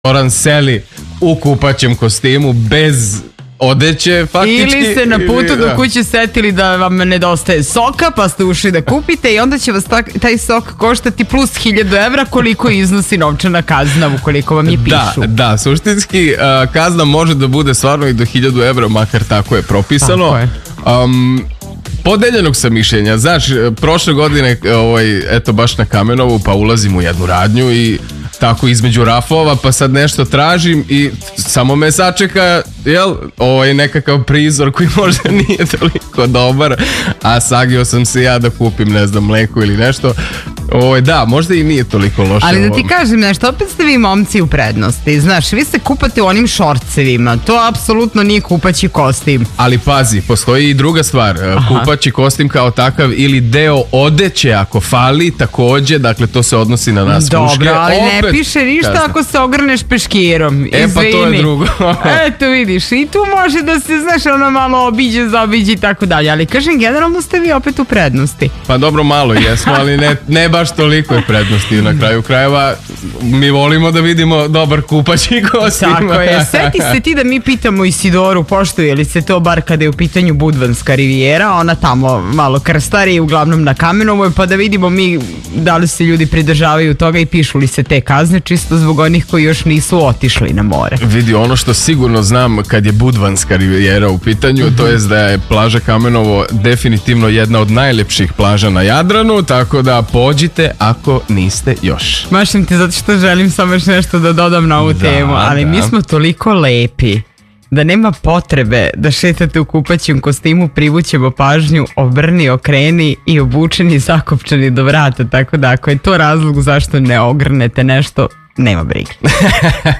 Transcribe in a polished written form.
Zoran seli u kupaćem kostimu bez odeće faktički. Ili ste na putu do kuće setili da vam nedostaje soka pa ste ušli da kupite i onda će vas taj sok koštati plus 1000 evra koliko iznosi novčana kazna ukoliko vam je pišu. Da, suštinski kazna može da bude stvarno i do 1000 evra, makar tako je propisano. Tako je. Podeljenog sam mišljenja. Znaš, prošle godine eto baš na Kamenovu pa ulazim u jednu radnju i tako između rafova, pa sad nešto tražim i samo me sačeka nekakav prizor koji možda nije toliko dobar, a sagio sam se ja da kupim, ne znam, mleko ili nešto. Da, možda i nije toliko loše. Ali da ti kažem nešto, opet ste vi momci u prednosti. Znaš, vi se kupate u onim šorcevima. To apsolutno nije kupaći kostim. Ali pazi, postoji i druga stvar. Kupaći kostim kao takav ili deo odeće ako fali, takođe, dakle to se odnosi na nas muške. Dobro, ali opet, ne piše ništa ako se ogrneš peškirom. Izvini. Pa to je drugo. Eto vidiš, i tu može da se, znaš, ono malo obiđe, zaobiđe i tako dalje. Ali kažem, generalno ste vi opet u prednosti. Pa dobro, malo jesmo, ali ne baš toliko je prednosti. Na kraju krajeva mi volimo da vidimo dobar kupaći kostim. Tako je. Sjeti se ti da mi pitamo Isidoru poštuje li se to bar kada je u pitanju Budvanska rivijera, ona tamo malo krstari, uglavnom na Kamenovoj, pa da vidimo mi da li se ljudi pridržavaju toga i pišu li se te kazne, čisto zbog onih koji još nisu otišli na more. Vidi, ono što sigurno znam kad je Budvanska rivijera u pitanju, to je da je plaža Kamenovo definitivno jedna od najlepših plaža na Jadranu, tako da pođite ako niste još. Mašim ti zato što želim samo još nešto da dodam na ovu temu, ali mi smo toliko lepi da nema potrebe da šetate u kupaćem kostimu, privućemo pažnju, obrni, okreni i obučeni, zakopčani do vrata, tako da ako je to razlog zašto ne ogrnete nešto, nema brige.